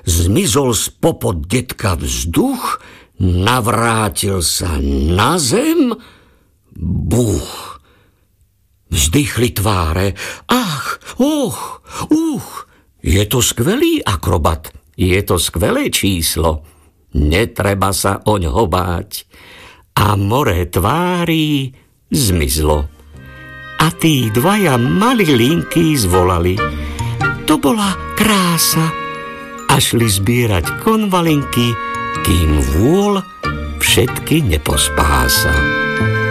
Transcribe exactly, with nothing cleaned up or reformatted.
zmizol spopod detka vzduch, navrátil sa na zem, buch. Vzdychli tváre. Ach, och, uch, je to skvelý akrobat, je to skvelé číslo, netreba sa oňho báť. A more tvári zmizlo. A tí dvaja malilinky zvolali. To bola krása. A šli zbierať konvalinky, kým vôľ všetky nepospása.